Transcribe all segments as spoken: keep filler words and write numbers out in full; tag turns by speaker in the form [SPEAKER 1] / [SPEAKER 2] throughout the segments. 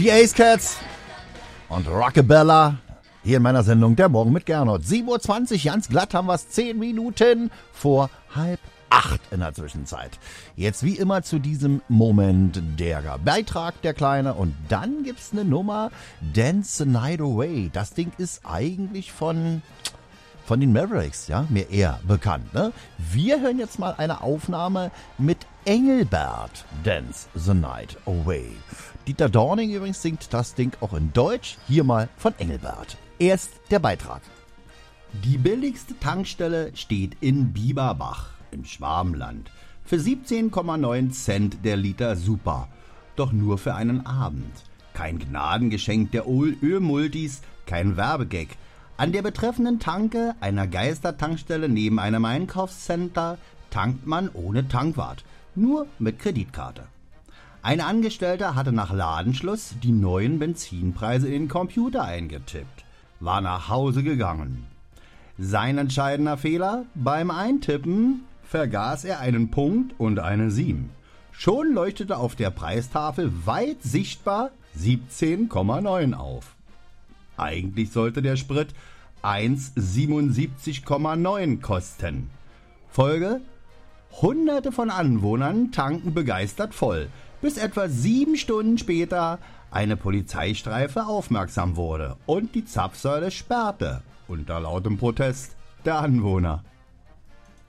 [SPEAKER 1] Die Ace Cats und Rockabella hier in meiner Sendung Der Morgen mit Gernot. sieben Uhr zwanzig, ganz glatt haben wir es, zehn Minuten vor halb acht in der Zwischenzeit. Jetzt wie immer zu diesem Moment der Beitrag, der Kleine. Und dann gibt's eine Nummer, Dance the Night Away. Das Ding ist eigentlich von... Von den Mavericks, ja, mir eher bekannt, ne? Wir hören jetzt mal eine Aufnahme mit Engelbert, Dance the Night Away. Dieter Dorning übrigens singt das Ding auch in Deutsch, hier mal von Engelbert. Erst der Beitrag.
[SPEAKER 2] Die billigste Tankstelle steht in Bieberbach im Schwabenland. Für siebzehn Komma neun Cent der Liter Super, doch nur für einen Abend. Kein Gnadengeschenk der Ölmultis, kein Werbegag. An der betreffenden Tanke einer Geistertankstelle neben einem Einkaufscenter tankt man ohne Tankwart, nur mit Kreditkarte. Ein Angestellter hatte nach Ladenschluss die neuen Benzinpreise in den Computer eingetippt, war nach Hause gegangen. Sein entscheidender Fehler: beim Eintippen vergaß er einen Punkt und eine sieben. Schon leuchtete auf der Preistafel weit sichtbar siebzehn Komma neun auf. Eigentlich sollte der Sprit eins Komma siebenundsiebzig Komma neun kosten. Folge: Hunderte von Anwohnern tanken begeistert voll, bis etwa sieben Stunden später eine Polizeistreife aufmerksam wurde und die Zapfsäule sperrte, unter lautem Protest der Anwohner.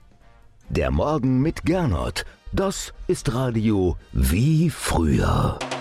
[SPEAKER 3] Der Morgen mit Gernot, das ist Radio wie früher.